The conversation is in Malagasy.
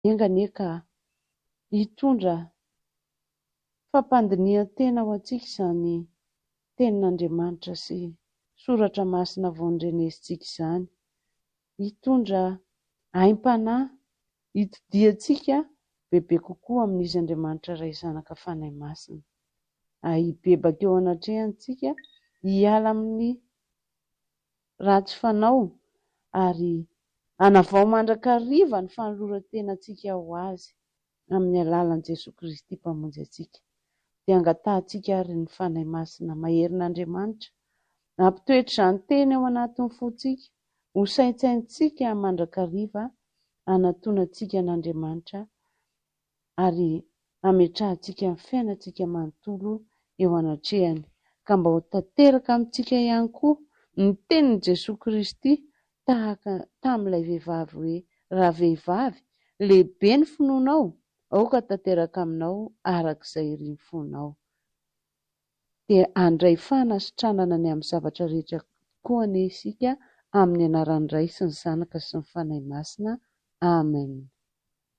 Enganeka hitondra fampandinihan-tena ho antsika izany tenin'Andriamanitra sy soratra masina vao norenesintsika izany. Hitondra haim-panahy, hitodiantsika bebe kokoa amin'izy Andriamanitra Ray Zanaka Fanahy Masina. Hibebaka eo anatrehantsika hiala amin'ny ratsy fanao ary hanavao mandrakariva ny fanoloran-tenantsika ho azy amin'ny alalan'i Jesoa Kristy mpamonjy antsika. Dia hangatahantsika ary ny fanahy masina maherin'Andriamanitra. Hampitoetra izany teny ao anatin'ny fontsika, ho saintsaintsika mandrakariva, hanatoana antsika n'Andriamanitra ary hametrahantsika ny fiainantsika manontolo eo anatrehany. Ka mba ho tanteraka amintsika ihany koa ny tenin'i Jesoa Kristy tahaka tamin'ilay vehivavy hoe: raha vehivavy lehibe ny finoanao, aoka tanteraka aminao arak'izay iry ny fonao. Dia handray fanasitranana ny amin'ny zavatra rehetra koa anie isika amin'ny anaran'ny Ray sy ny Zanaka sy ny Fanahy Masina. Amen.